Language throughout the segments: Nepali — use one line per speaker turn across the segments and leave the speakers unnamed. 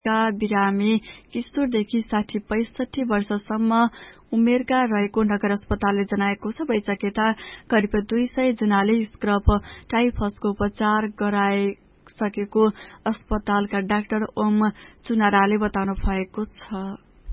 का बिरामी किशोरदेखि 60-65 वर्षसम्म उमेरका रहेको नगर अस्पतालले जनाएको छ। वैसकेता करिब 200 जनाले स्क्रब टाइफसको उपचार गराइसकेको अस्पतालका डाक्टर ओम चुनाराले बताउनु भएको छ।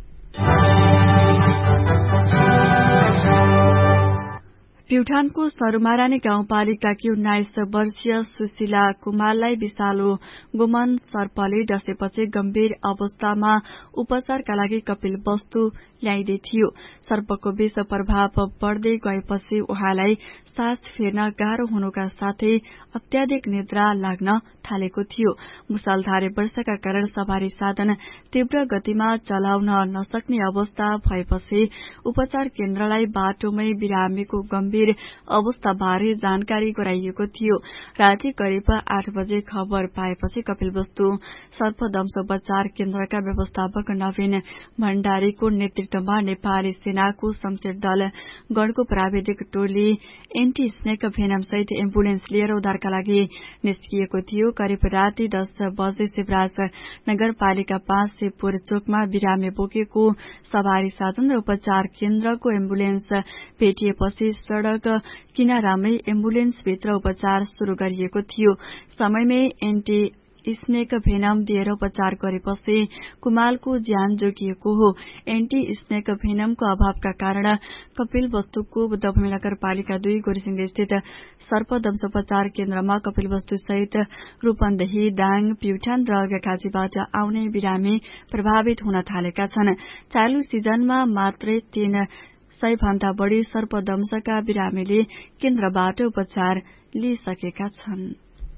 प्युठानको सरुमारानी गाउँपालिकाकी 19 वर्षीय सुशीला कुमारलाई विषालु गोमन सर्पले डसेपछि गम्भीर अवस्थामा उपचारका लागि कपिलवस्तु ल्याइदै थियो। सर्पको विष प्रभाव बढ्दै गएपछि उहाँलाई सास फेर्न गाह्रो हुनुका साथै अत्याधिक निद्रा लाग्न थालेको थियो। मुसलधारे वर्षाका कारण सवारी साधन तीव्र गतिमा चलाउन नसक्ने अवस्था भएपछि उपचार केन्द्रलाई बाटोमै बिरामीको गम्भीर अवस्थाबारे जानकारी गराइएको थियो। राति करिब 8 बजे खबर पाएपछि कपिलवस्तु सर्पदंश उपचार केन्द्रका व्यवस्थापक नवीन भण्डारीको नेतृत्वमा नेपाली सेनाको शमशेर दल गणको प्राविधिक टोली एन्टी स्नेक भेनम सहित एम्बुलेन्स लिएर उद्धारका लागि निस्किएको थियो। करिब राति 10 बजे शिवराज नगरपालिका 5 शिवपुर चोकमा बिरामी बोकेको सवारी साधन र उपचार केन्द्रको एम्बुलेन्स भेटिएपछि सड़क किनारामै एम्बुलेन्सभित्र उपचार शुरू गरिएको थियो। समयमै एन्टी स्नेक भेनम दिएर उपचार गरेपछि कुमालको ज्यान जोगिएको हो। एन्टी स्नेक भेनमको अभावका कारण कपिलवस्तुको बुद्धभूमि नगरपालिका 2 गोरीसिंह स्थित सर्पदंश उपचार केन्द्रमा कपिलवस्तु सहित रूपन्देही, दाङ, प्युठान र अर्घाखाँचीबाट आउने बिरामी प्रभावित हुन थालेका छन्। चालू सिजनमा मात्रै 300 भन्दा बढ़ी सर्पदंशका बिरामीले केन्द्रबाट उपचार लिइसकेका छन्।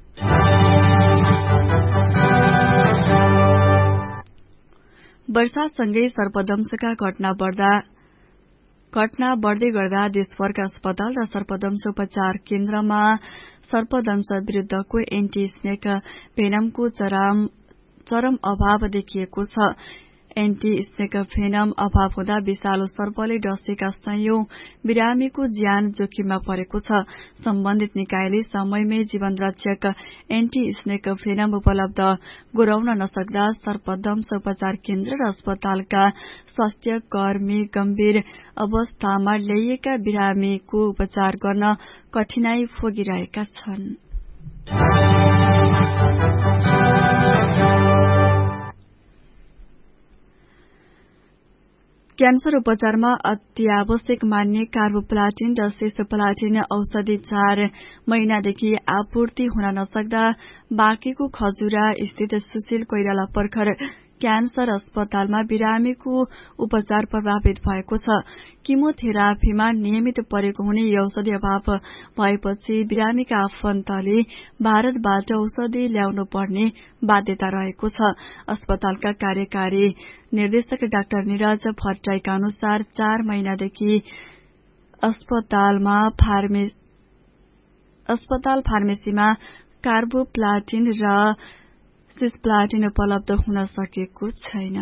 वर्षासँगै सर्पदंशका घटना बढ़दै गर्दा देशभरका अस्पताल र सर्पदंश उपचार केन्द्रमा सर्पदंश विरूद्धको एन्टी स्नेक भेनमको चरम अभाव देखिएको छ। एन्टी स्नेक भेनम अभाव हुँदा विषालु सर्पले डसेका सयौं बिरामीको ज्यान जोखिममा परेको छ। सम्बन्धित निकायले समयमै जीवनरक्षक एन्टी स्नेक भेनम उपलब्ध गराउन नसक्दा सर्पदंश उपचार केन्द्र र अस्पतालका स्वास्थ्य कर्मी गम्भीर अवस्थामा ल्याइएका बिरामीको उपचार गर्न कठिनाई भोगिरहेका छन्। क्यान्सर उपचारमा अत्यावश्यक मान्ने कार्बोप्लाटिन र सेसोप्लाटिन औषधि 4 महिनादेखि आपूर्ति हुन नसक्दा बाँकेको खजुरा स्थित सुशील कोइराला पर्खर क्यान्सर अस्पतालमा बिरामीको उपचार प्रभावित भएको छ। किमोथेरापीमा नियमित परेको हुने यो औषधि अभाव भएपछि बिरामीका आफन्तले भारतबाट औषधि ल्याउनु पर्ने बाध्यता रहेको छ। अस्पतालका कार्यकारी निर्देशक डाक्टर निरज भट्टराईका अनुसार 4 महिनादेखि अस्पताल फार्मेसीमा कार्बोप्लाटिन र सिसप्लाटिन उपलब्ध हुन सकेको छैन।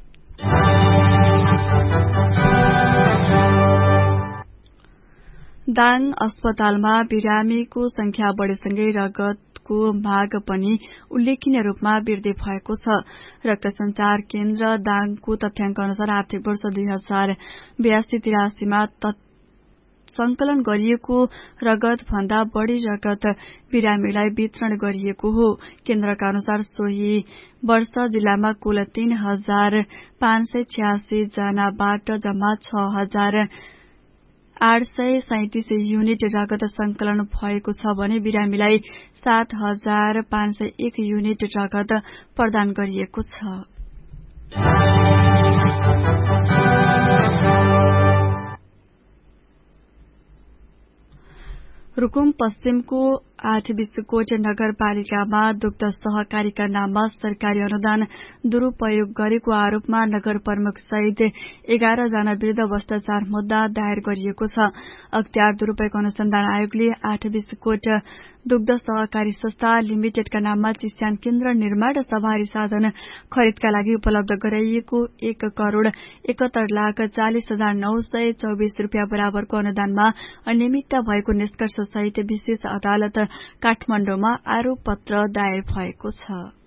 दाङ अस्पतालमा बिरामीको संख्या बढेसँगै रगतको माग पनि उल्लेखनीय रूपमा वृद्धि भएको छ। रक्त संचार केन्द्र दाङको तथ्याङ्क अनुसार आर्थिक वर्ष 2082-83 मा संकलन गरिएको रगत भन्दा बढ़ी रगत बिरामीलाई वितरण गरिएको हो। केन्द्रका अनुसार सोही वर्ष जिल्लामा कुल 3586 जनाबाट जम्मा 6837 युनिट रगत संकलन भएको छ भने बिरामीलाई 7501 युनिट रगत प्रदान गरिएको छ। रुकुम पश्चिमको 8 बिस्कोट नगरपालिकामा दुग्ध सहकारीका नाममा सरकारी अनुदान दुरूपयोग गरेको आरोपमा नगर प्रमुख सहित 11 जना विरूद्ध भ्रष्टाचार मुद्दा दायर गरिएको छ। अख्तियार दुरूपयोग अनुसन्धान आयोगले 8 बिस्कोट दुग्ध सहकारी संस्था लिमिटेडका नाममा चिस्यान केन्द्र निर्माण र सवारी साधन खरिदका लागि उपलब्ध गराइएको 1,71,40,924 रूपियाँ बराबरको अनुदानमा अनियमितता भएको निष्कर्ष सहित विशेष अदालत काठमाडौँमा आरोप पत्र दायर भएको छ।